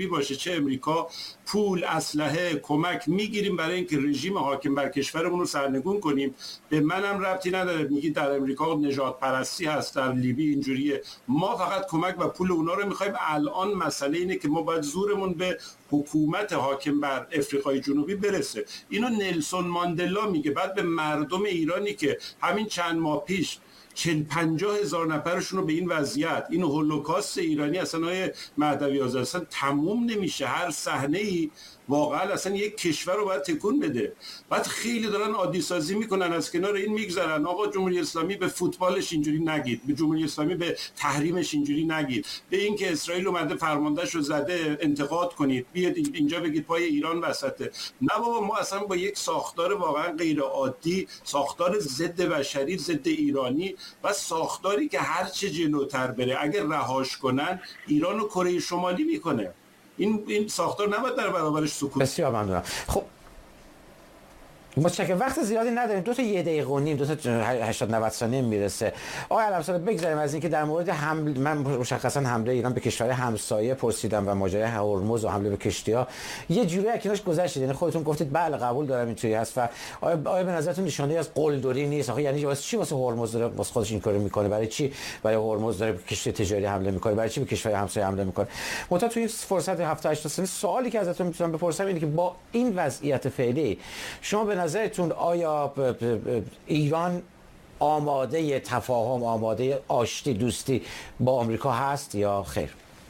جانبی باشه چه امریکا پول، اسلحه، کمک میگیریم برای اینکه رژیم حاکم بر کشورمون رو سرنگون کنیم. به منم ربطی نداره میگی در امریکا نژاد پرستی هست، در لیبی اینجوریه. ما فقط کمک و پول اونا رو میخوایم. الان مسئله اینه که ما باید زورمون به حکومت حاکم بر افریقای جنوبی برسه. اینو نلسون ماندلا میگه. بعد به مردم ایرانی که همین چند ماه پیش 40-50 هزار نفرشون رو به این وضعیت، این هولوکاست ایرانی اصلا های مهدوی آزاد اصلا تموم نمیشه. هر صحنه ای واقعا اصلا یک کشور رو باید تکون بده. بعد خیلی دارن عادی سازی میکنن، از کنار این میگذرن. آقا جمهوری اسلامی به فوتبالش اینجوری نگید، به جمهوری اسلامی به تحریمش اینجوری نگید، به اینکه اسرائیل اومده فرماندهش رو زده انتقاد کنید، بیاد اینجا بگید پای ایران وسطه. نه بابا، ما اصلا با یک ساختار واقعا غیر عادی، ساختار ضد بشری، ضد ایرانی و ساختاری که هر چه جلوتر بره اگر رهاش کنن ایران و کره شمالی میکنه. این ساختار نباید در برابرش سکوت. بسیار ممنونم. خب متشکرم. وقت زیادی نداریم، 2 تا 1 دقیقه و نیم، 2 تا 80-90 ثانیه میرسه. آقای علم‌زاده بگذاریم از اینکه در مورد من مشخصا حمله ایران به کشور همسایه پرسیدم و ماجرای هرمز و حمله به کشتی‌ها یه جوری اکناش گذشت. یعنی خودتون گفتید بله قبول دارم اینطوری هست. و آیا به نظرتون نشانه‌ای از قلدری نیست؟ آخه یعنی واسه چی واسه هرمز داره واسه خودش این کارو میکنه؟ برای چی برای هرمز داره به کشتی تجاری حمله میکنه؟ برای چی به کشور همسایه حمله میکنه؟ متأ توی فرصت 7-8 ثانیه سوالی که ازتون میتونم بپرسم اینه که با این وضعیت فعلی شما به نظرتون آیا ایران آماده تفاهم، آماده آشتی دوستی با آمریکا هست یا خیر؟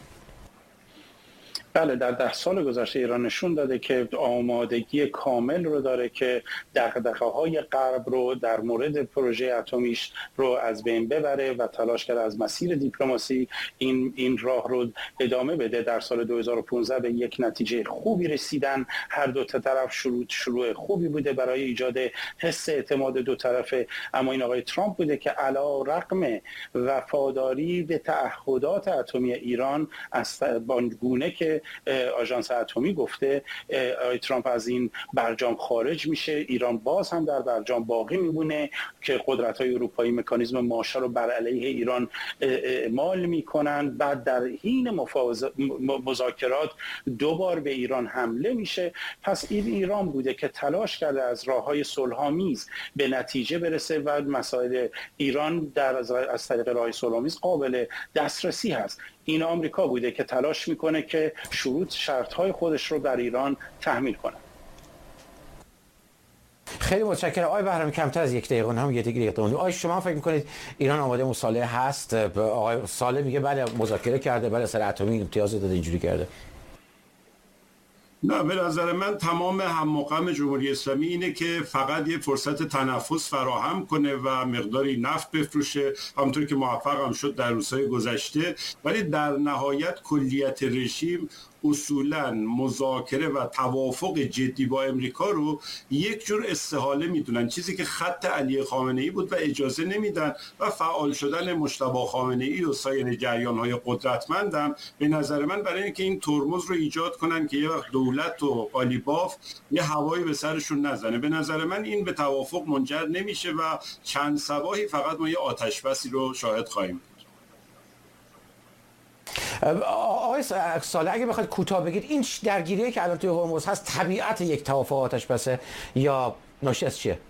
بله، در 10 سال گذشته ایران نشون داده که آمادگی کامل رو داره که دغدغه‌های غرب رو در مورد پروژه اتمیش رو از بین ببره و تلاش کرده از مسیر دیپلماسی این راه رو ادامه بده. در سال 2015 به یک نتیجه خوبی رسیدن. هر دو طرف شروع خوبی بوده برای ایجاد حس اعتماد دو طرفه. اما این آقای ترامپ بوده که علی رغم وفاداری به تعهدات اتمی ایران از گونه که آژانس اتمی گفته آقای ترامپ از این برجام خارج میشه. ایران باز هم در برجام باقی میمونه که قدرت‌های اروپایی مکانیزم ماشه رو بر علیه ایران اعمال میکنن. بعد در حین مذاکرات 2 بار به ایران حمله میشه. پس این ایران بوده که تلاش کرده از راه‌های صلح‌آمیز به نتیجه برسه و مسائل ایران از طریق راه صلح‌آمیز قابل دسترسی هست. این آمریکا بوده که تلاش میکنه که شرطهای خودش رو بر ایران تحمیل کنه. خیلی متشکرم. آقای بهرامی کمتر از 1 دقیقه هم 1 دقیقه و نیم. آقای شما فکر میکنید ایران آماده مصالحه هست؟ آقای صالح میگه بله مذاکره کرده، بله سر اتمی امتیاز داده، اینجوری کرده. نه، به نظر من تمام هم‌مقام جمهوری اسلامی اینه که فقط یه فرصت تنفس فراهم کنه و مقداری نفت بفروشه، همونطور که موفق هم شد در روزهای گذشته. ولی در نهایت کلیت رژیم اصولاً مذاکره و توافق جدی با امریکا رو یک جور استحاله میدونن، چیزی که خط علی خامنه‌ای بود و اجازه نمیدن. و فعال شدن مجتبی خامنه‌ای و سایر جریان‌های قدرتمندم به نظر من برای اینکه این ترمز رو ایجاد کنن که یه وقت دولت و قالیباف یه هوایی به سرشون نزنه. به نظر من این به توافق منجر نمیشه و چند صباحی فقط ما یه آتش بسی رو شاهد خواهیم. آقای صالح اگه بخواید کوتاه بگید این درگیریه که الان توی هرمز هست طبیعت یک توافق آتش بسه یا ناشی از چیه؟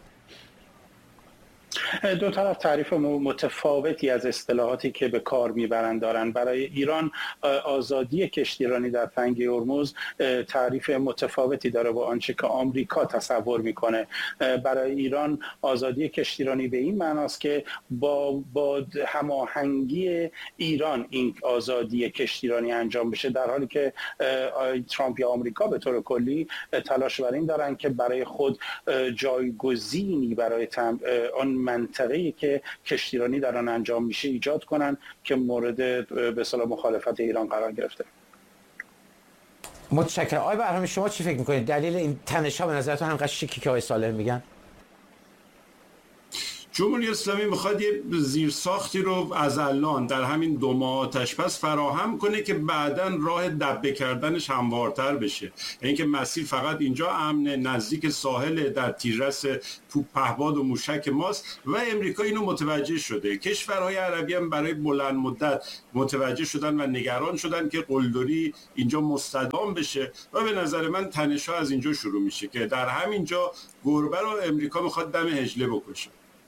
دو طرف تعریف متفاوتی از اصطلاحاتی که به کار میبرند دارن. برای ایران آزادی کشتیرانی در تنگه هرمز تعریف متفاوتی داره با آنچه که آمریکا تصور میکنه. برای ایران آزادی کشتیرانی به این معناست که با هماهنگی ایران این آزادی کشتیرانی انجام بشه، در حالی که ترامپ یا آمریکا به طور کلی تلاش بر این دارن که برای خود جایگزینی برای آن منطقه‌ای که کشتیرانی در آن انجام میشه ایجاد کنن که مورد به اصطلاح مخالفت ایران قرار گرفته. متشکرم. آقای بهرامی شما چی فکر میکنید دلیل این تنش‌ها به نظرتون همینقدر شیکی که آقای صالح میگن؟ جمهوری اسلامی میخواد یه زیرساختی رو از الان در همین 2 ماه آتش‌بس فراهم کنه که بعداً راه دبه کردنش هموارتر بشه. اینکه مسیر فقط اینجا امنه، نزدیک ساحل، در تیررس پهپاد و موشک ماست و امریکا اینو متوجه شده. کشورهای عربی هم برای بلند مدت متوجه شدن و نگران شدن که قلدری اینجا مستدام بشه و به نظر من تنش‌ها از اینجا شروع میشه که در همینجا گربه رو امریکا میخواد دم حجله بکشه.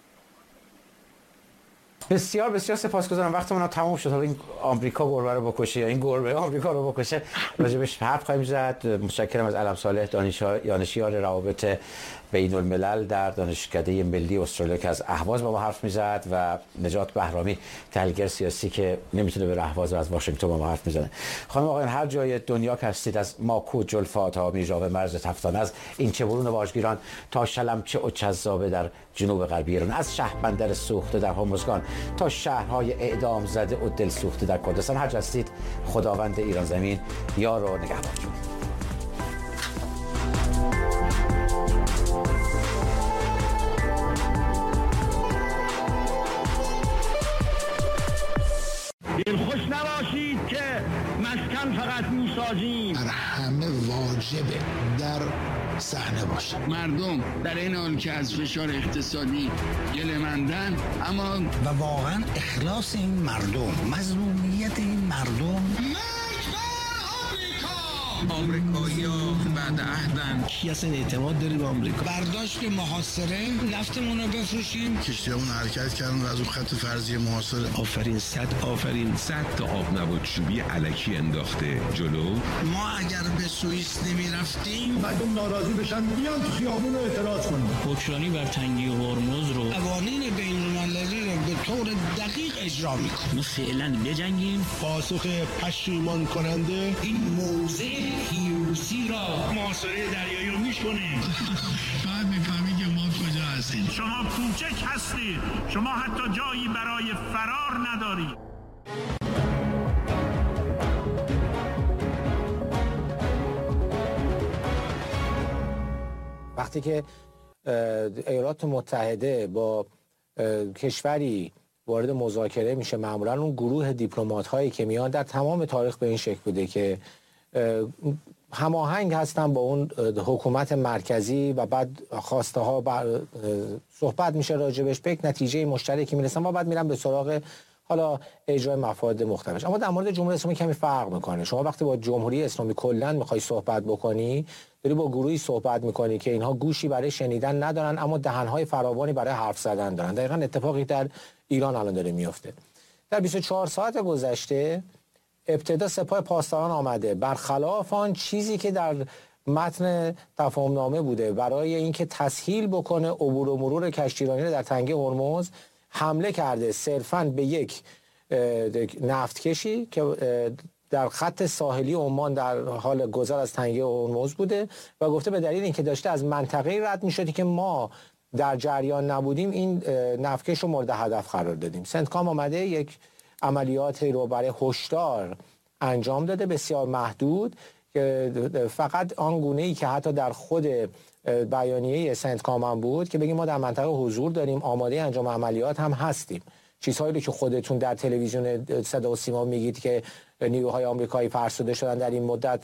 بسیار بسیار سپاسگزارم. وقتمون هم تموم شد. این آمریکا گربه رو بکشه یا این گربه آمریکا رو بکشه راجبش حرف خواهیم زد. متشکرم از علم صالح دانشیار روابط بین الملل در دانشکده ملی استرالیا که از اهواز با ما حرف میزد و نجات بهرامی تحلیلگر سیاسی که نمیتونه به اهواز و از واشنگتن با ما حرف میزنه. خانم آقایان هر جای دنیا که هستید، از ماکو جلفا تا میرجاو مرز تفتان، از این چبرون واژگیران تا شلمچه و چذابه در جنوب غربی ایران، از شهربندر سوخته در هرمزگان تا شهرهای اعدام زده و دل سوخته در کردستان، هر جا هستید خداوند ایران زمین یار و نگهبانتون. دلخوش نباشید که مسکن فقط میسازیم. در همه واجبه در صحنه باشه. مردم در این حال که از فشار اقتصادی گله‌مندن، اما و واقعا اخلاص این مردم، مظلومیت این مردم. آمریکایی‌ها بعد عهدن. کی اصلا اعتماد داری به آمریکا؟ برداشت محاصره، نفتمون رو بفروشیم. کشتی‌هامون حرکت کردن و از اون خط فرضی محاصره. آفرین صد تا آب نبود چوبی الکی انداخته جلو. ما اگر به سوئیس نمی‌رفتیم مردم ناراضی بشن بیان تو خیابون رو اعتراض کنن. حکمرانی بر تنگی هرمز رو قوانین بین‌المللی رو به طور دقیق اجرا می‌کنیم. ما فعلا بجنگیم. پاسخ پشیمان کننده این موضع پیروزی را محاصره دریایی رو میشکنیم. بعد میفهمی که ما کجا هستیم. شما کوچک هستید، شما حتی جایی برای فرار ندارید. وقتی که ایالات متحده با کشوری وارد مذاکره میشه، معمولا اون گروه دیپلمات هایی که میان در تمام تاریخ به این شکل بوده که هماهنگ هستن با اون حکومت مرکزی و بعد خواسته ها صحبت میشه راجبش، به یک نتیجه مشترکی میرسن و بعد میرن به سراغ حالا اجرای مفاد مختلفش. اما در مورد جمهوری اسلامی کمی فرق میکنه. شما وقتی با جمهوری اسلامی کلا میخوای صحبت بکنی، داری با گروهی صحبت میکنی که اینها گوشی برای شنیدن ندارن اما دهنهای فراوانی برای حرف زدن دارن. دقیقاً اتفاقی در ایران الان داره میفته. در 24 ساعت گذشته ابتدا سپاه پاسداران آمده برخلاف آن چیزی که در متن تفاهمنامه بوده برای اینکه تسهیل بکنه عبور و مرور کشتیرانی در تنگه هرمز، حمله کرده صرفاً به یک نفتکشی که در خط ساحلی عمان در حال گذر از تنگه هرمز بوده و گفته به دلیل اینکه داشته از منطقه رد می‌شد که ما در جریان نبودیم این نفتکش رو مورد هدف قرار دادیم. سنتکام آمده یک عملیاتی رو برای هشدار انجام داده، بسیار محدود، که فقط آن گونه‌ای که حتی در خود بیانیه سنتکام هم بود که بگیم ما در منطقه حضور داریم، آماده انجام عملیات هم هستیم. چیزهایی رو که خودتون در تلویزیون صدا و سیما میگید که نیروهای آمریکایی فرسوده شدن در این مدت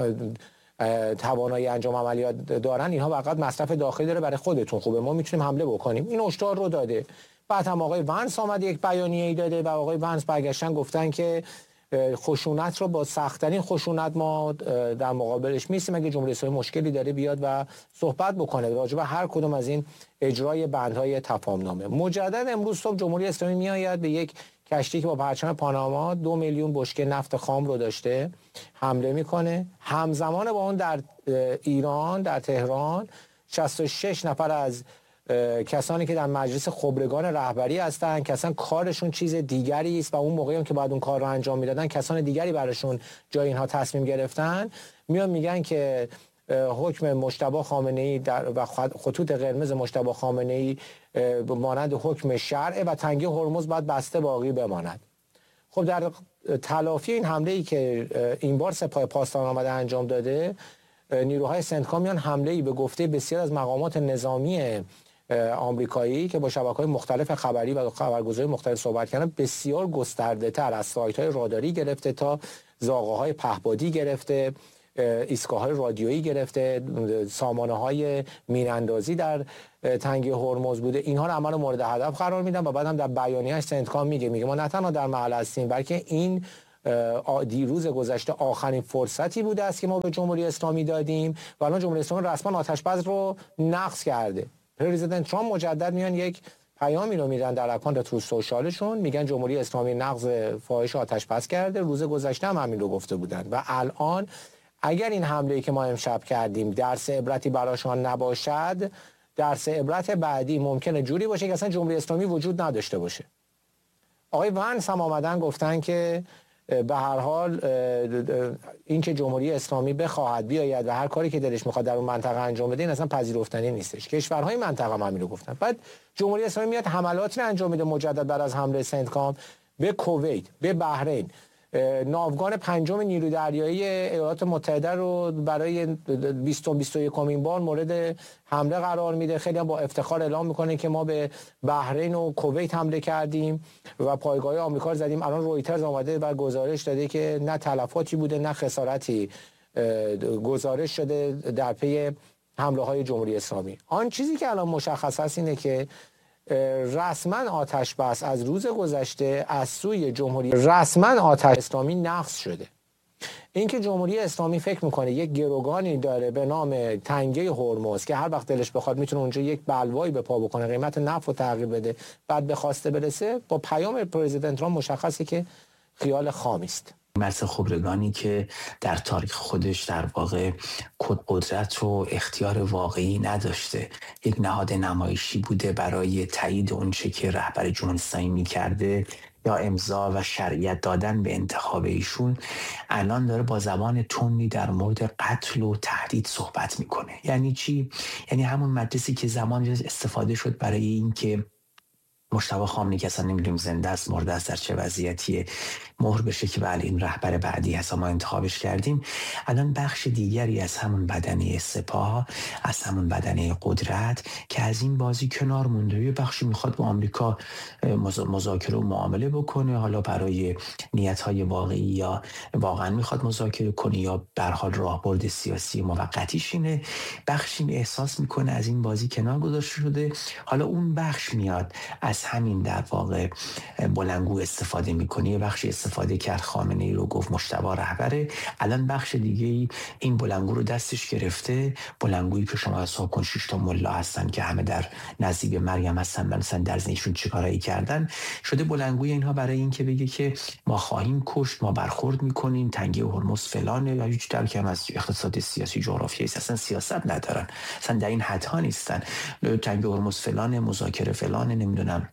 توانایی انجام عملیات دارن، اینها فقط مصرف داخلی داره، برای خودتون خوبه، ما میتونیم حمله بکنیم. این هشدار رو داده. بعد هم آقای ونس آمد یک بیانیه‌ای داده و آقای ونس برگشتن گفتن که خشونت رو با سخت‌ترین خشونت ما در مقابلش میستیم، اگه جمهوری اسلامی مشکلی داره بیاد و صحبت بکنه راجع به هر کدوم از این اجرای بندهای تفاهمنامه. مجدد امروز صبح جمهوری اسلامی میآید به یک کشتی که با پرچم پاناما 2 میلیون بشکه نفت خام رو داشته حمله میکنه. همزمان با اون در ایران، در تهران 66 نفر از کسانی که در مجلس خبرگان رهبری هستن که اصلا کارشون چیز دیگری است و اون موقعی هم که بعد اون کار رو انجام میدادن کسان دیگری براشون جای اینها تصمیم گرفتن، میان میگن که حکم مجتبی خامنه‌ای و خطوط قرمز مجتبی خامنه‌ای مانند حکم شرع و تنگه هرمز باید بسته باقی بماند. خب در تلافی این حمله‌ای که این بار سپاه پاسداران آمده انجام داده، نیروهای سنتکام میان حمله‌ای به گفته بسیار از مقامات نظامی آمریکایی که با شبکه‌های مختلف خبری و خبرگزاری مختلف صحبت کردن بسیار گسترده‌تر از سایت‌های راداری گرفته تا زاغه‌های پهپادی گرفته، ایستگاه‌های رادیویی گرفته، سامانه‌های مین‌اندازی در تنگه هرمز بوده. اینها رو عمل مورد هدف قرار میدن و بعد هم در بیانیه‌اش سنتکام میگه ما نه تنها در محل هستیم بلکه این دیروز گذشته آخرین فرصتی بوده است که ما به جمهوری اسلامی دادیم و الان جمهوری اسلامی رسما آتش‌بس رو نقض کرده. پرزیدنت ترامپ مجدد میان یک پیامی رو میدن در اکانت تروث سوشالشون، میگن جمهوری اسلامی نقض فاحش آتش‌بس کرده. روز گذشته هم همین رو گفته بودن و الان اگر این حمله‌ای که ما امشب کردیم درس عبرتی براشان نباشد، درس عبرت بعدی ممکنه جوری باشه که اصلا جمهوری اسلامی وجود نداشته باشه. آقای ونس هم آمدن گفتن که به هر حال این که جمهوری اسلامی بخواهد بیاید و هر کاری که دلش میخواد در اون منطقه انجام بده این اصلا پذیرفتنی نیستش. کشورهای منطقه هم همین رو گفتن. بعد جمهوری اسلامی میاد حملاتی رو انجام میده مجدد بعد از حمله سنتکام به کویت، به بحرین. ناوگان پنجم نیروی دریایی ایالات متحده رو برای 21مین بار مورد حمله قرار میده. خیلی هم با افتخار اعلام میکنه که ما به بحرین و کویت حمله کردیم و پایگاه آمریکا رو زدیم. الان رویترز اومده و گزارش داده که نه تلفاتی بوده نه خسارتی گزارش شده در پی حمله های جمهوری اسلامی. آن چیزی که الان مشخص است اینه که رسما آتش بس از روز گذشته از سوی جمهوری اسلامی نقض شده. اینکه جمهوری اسلامی فکر میکنه یک گروگانی داره به نام تنگه هرمز که هر وقت دلش بخواد میتونه اونجا یک بلوایی به پا بکنه، قیمت نفت رو تغییر بده، بعد به خواسته برسه، با پیام پرزیدنت ترامپ مشخصه که خیال خامی است. مرز خبرگانی که در تاریخ خودش در واقع قدرت و اختیار واقعی نداشته، یک نهاد نمایشی بوده برای تایید اونچه که رهبر جمهوری اسلامی می‌کرده یا امضا و شرعیت دادن به انتخاب ایشون، الان داره با زبان تندی در مورد قتل و تهدید صحبت میکنه. یعنی چی؟ یعنی همون مجلسی که زمان استفاده شد برای این که مجتبی خامنه‌ای که اصلا نمیدونیم زنده است مرده است در چه وضعیتیه مهر بشه که بله این رهبر بعدی هست ما انتخابش کردیم، الان بخش دیگری از همون بدنه سپاه، از همون بدنه قدرت که از این بازی کنار مونده، یه بخشی میخواد با آمریکا مذاکره و معامله بکنه، حالا برای نیت‌های واقعی یا واقعا میخواد مذاکره کنه یا به هر حال راهبرد سیاسی موقتیش اینه. بخشی احساس میکنه از این بازی کنار گذاشته شده، حالا اون بخش میاد از همین در واقع بلندگو استفاده میکنه. یه بخشی استفاده کرد خامنه‌ای رو گفت مجتبی رهبره، الان بخش دیگه این بلندگو رو دستش گرفته، بلندگویی که شما حساب کن 6 تا ملا هستن که همه در نزدیک مریم هستن، مثلا در ذهنشون چیکارایی کردن شده بلندگوی اینها برای این که بگه که ما خواهیم کشت، ما برخورد میکنیم، تنگه هرمز فلانه، یا هیچ درکی هم از اقتصاد سیاسی جغرافیایی اصلا سیاست ندارن، اصلا در این حدها نیستن، تنگه هرمز فلانه، مذاکره فلانه، نمیدونم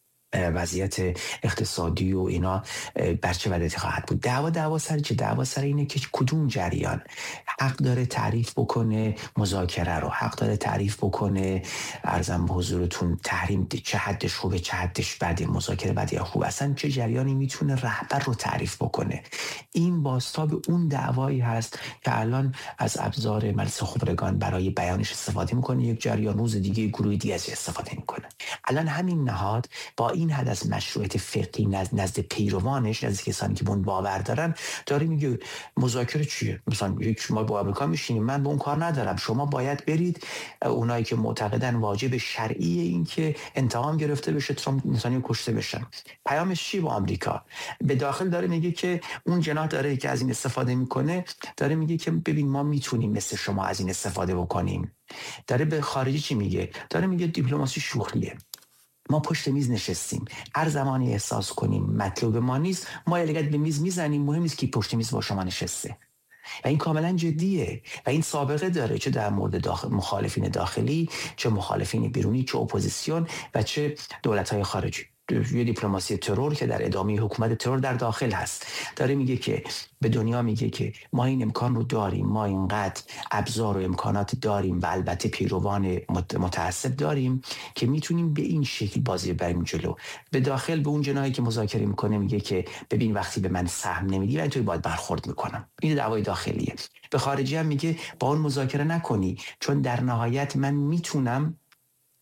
وضعیت اقتصادی و اینا بر چه وضعیتی خواهد بود. دعوا سر چه؟ دعوا سر اینه که کدوم جریان حق داره تعریف بکنه مذاکره رو، حق داره تعریف بکنه عرضم به حضورتون تحریم چه حدش خوبه چه حدش بده، مذاکره بده یا خوب، اصلا چه جریانی میتونه رهبر رو تعریف بکنه. این بازتاب اون دعوایی هست که الان از ابزار مجلس خبرگان برای بیانش استفاده میکنه، یک جریان روز دیگه گروه دیگه از استفاده میکنه. الان همین نهاد با این حد از مشروعیت فقهی نزد پیروانش، نزد کسانی که اون باور دارن، داره میگه مذاکره چیه؟ مثلا شما با آمریکا میشینیم، من به اون کار ندارم، شما باید برید. اونایی که معتقدن واجب شرعی این که انتقام گرفته بشه، ترامپ انسانی کشته بشن، پیامش چی با آمریکا؟ به داخل داره میگه که اون جناح داره که از این استفاده میکنه، داره میگه که ببین ما میتونیم مثل شما از این استفاده بکنیم. داره به خارجی چی میگه؟ داره میگه دیپلماسی شوخیه، ما پشت میز نشستیم، هر زمانی احساس کنیم مطلوب ما نیست ما لگد به میز میزنیم، مهم نیست که پشت میز با شما نشسته. و این کاملا جدیه و این سابقه داره، چه در مورد مخالفین داخلی، چه مخالفین بیرونی، چه اپوزیسیون و چه دولت‌های خارجی. یه دیپلماسی ترور که در ادامه حکومت ترور در داخل هست، داره میگه که به دنیا میگه که ما این امکان رو داریم، ما اینقدر ابزار و امکانات داریم و البته پیروان متعصب داریم که میتونیم به این شکل بازی بریم جلو. به داخل به اون جناحی که مذاکره میکنه میگه که ببین وقتی به من سهم نمیدی من توی باید برخورد میکنم. این دعوای داخلیه. به خارجی هم میگه با اون مذاکره نکنی، چون در نهایت من میتونم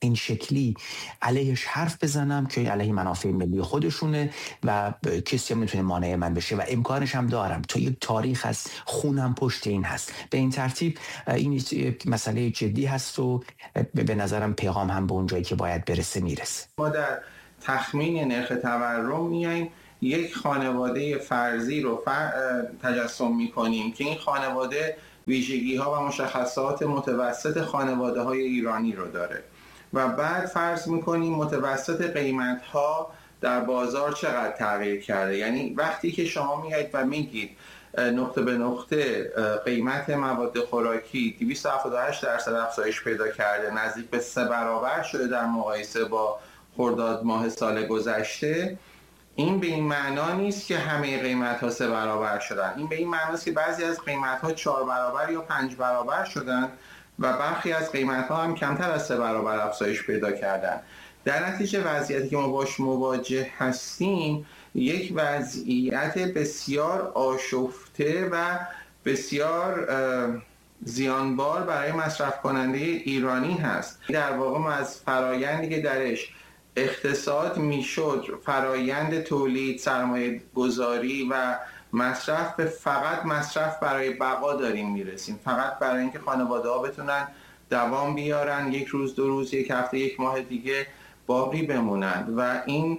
این شکلی علیهش حرف بزنم که علیه منافع ملی خودشونه و کسی هم میتونه مانع من بشه و امکانش هم دارم. تو یک تاریخ هست، خونم پشت این هست. به این ترتیب این مسئله جدی هست و به نظرم پیغام هم به اون جایی که باید برسه میرسه. ما در تخمین نرخ تورم میایم یک خانواده فرضی رو تجسم میکنیم که این خانواده ویژگی ها و مشخصات متوسط خانواده های ایرانی رو داره و بعد فرض میکنیم متوسط قیمت ها در بازار چقدر تغییر کرده. یعنی وقتی که شما میایید و میگید نقطه به نقطه قیمت مواد خوراکی 278% افزایش پیدا کرده، نزدیک به 3 برابر شده در مقایسه با خرداد ماه سال گذشته، این به این معنا نیست که همه قیمت ها 3 برابر شدن. این به این معنا است که بعضی از قیمت ها 4 برابر یا 5 برابر شدن و برخی از قیمت ها هم کمتر از 3 برابر افزایش پیدا کردن. در نتیجه وضعیتی که ما باش مواجه هستیم یک وضعیت بسیار آشفته و بسیار زیانبار برای مصرف کننده ایرانی هست. در واقع ما از فرایندی که درش اقتصاد میشد فرایند تولید، سرمایه گذاری و مصرف، به فقط مصرف برای بقا داریم میرسیم، فقط برای اینکه خانواده ها بتونن دوام بیارن، 1 روز 2 روز 1 هفته 1 ماه دیگه باقی بمونن و این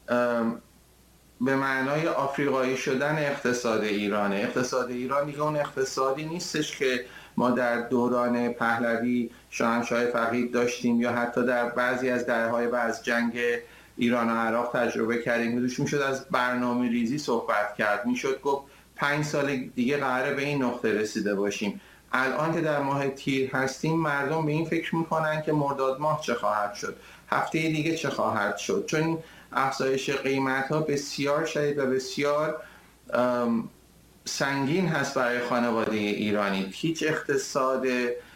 به معنای آفریقایی شدن اقتصاد ایرانه. اقتصاد ایران دیگه اون اقتصادی نیستش که ما در دوران پهلوی شاهنشاه فقید داشتیم یا حتی در بعضی از دهه‌های بعد از جنگ ایران و عراق تجربه کردیم. میشد از برنامه ریزی صحبت کرد، میشد گفت 5 سال دیگه قراره به این نقطه رسیده باشیم. الان که در ماه تیر هستیم مردم به این فکر میکنن که مرداد ماه چه خواهد شد، هفته دیگه چه خواهد شد، چون افزایش قیمت ها بسیار شدید و بسیار سنگین هست برای خانواده ایرانی. هیچ اقتصاد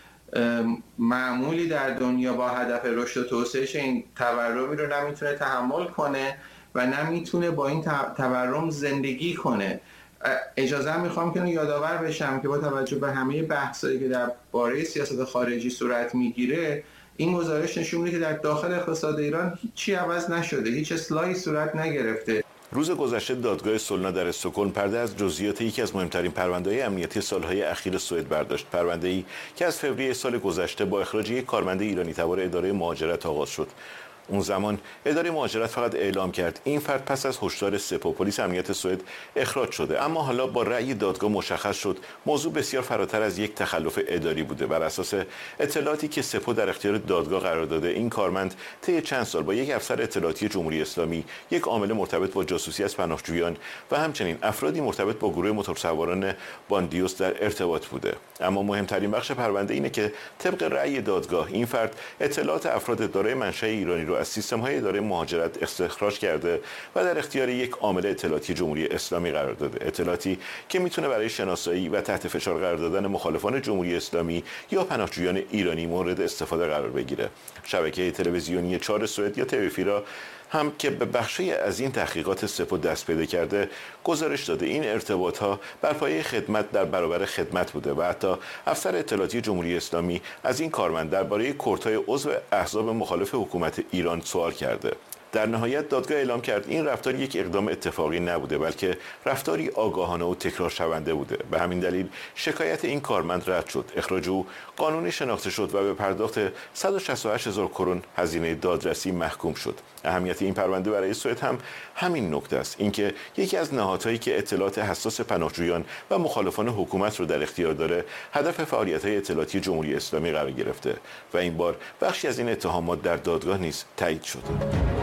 معمولی در دنیا با هدف رشد و توسعه این تورمی رو نمیتونه تحمل کنه و نمیتونه با این تورم زندگی کنه. اجازه میخوام که یادآور بشم که با توجه به همه بحثایی که در باره سیاست خارجی صورت میگیره، این گزارش نشون میده که در داخل اقتصاد ایران هیچی عوض نشده، هیچ اصلاحی صورت نگرفته. روز گذشته دادگاه سولنا در استکهلم پرده از جزئیات یکی از مهمترین پرونده‌های امنیتی سالهای اخیر سوئد برداشت. پرونده‌ای که از فوریه سال گذشته با اخراج یک کارمند ایرانی تبار اداره مهاجرت آغاز شد. اون زمان اداره مهاجرت فقط اعلام کرد این فرد پس از هشدار سپاه پلیس امنیت سوئد اخراج شده، اما حالا با رأی دادگاه مشخص شد موضوع بسیار فراتر از یک تخلف اداری بوده. بر اساس اطلاعاتی که سپاه در اختیار دادگاه قرار داده، این کارمند طی چند سال با یک افسر اطلاعاتی جمهوری اسلامی، یک عامل مرتبط با جاسوسی از پناهجویان و همچنین افرادی مرتبط با گروه موتورسواران باندیوس در ارتباط بوده. اما مهمترین بخش پرونده اینه که طبق رأی دادگاه این فرد اطلاعات افراد دارای منشأ ایرانی رو از سیستم‌های اداره مهاجرت استخراج کرده و در اختیار یک عامل اطلاعاتی جمهوری اسلامی قرار داده. اطلاعاتی که میتونه برای شناسایی و تحت فشار قرار دادن مخالفان جمهوری اسلامی یا پناهجویان ایرانی مورد استفاده قرار بگیره. شبکه تلویزیونی 4 سوئد یا تویفیرا هم که به بخشی از این تحقیقات سپاه دست پیدا کرده گزارش داده این ارتباط‌ها بر پایه خدمت در برابر خدمت بوده و حتی افسر اطلاعاتی جمهوری اسلامی از این کارمند درباره کورت‌های عضو احزاب مخالف حکومت ایران سوال کرده. در نهایت دادگاه اعلام کرد این رفتار یک اقدام اتفاقی نبوده، بلکه رفتاری آگاهانه و تکرار شونده بوده. به همین دلیل شکایت این کارمند رد شد، اخراج او قانونی شناخته شد و به پرداخت 168,000 کرون هزینه دادرسی محکوم شد. اهمیت این پرونده برای سوئد هم همین نکته است، اینکه یکی از نهادهایی که اطلاعات حساس پناهجویان و مخالفان حکومت رو در اختیار داره، هدف فعالیت‌های اطلاعاتی جمهوری اسلامی قرار گرفته و این بار بخشی از این اتهامات در دادگاه نیز تایید شد.